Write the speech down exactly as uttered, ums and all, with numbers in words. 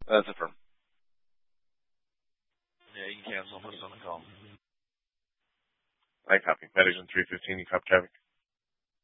That's affirm. Yeah, you can cancel. Put us on the call. I copy. Paddington three fifteen, you copy traffic.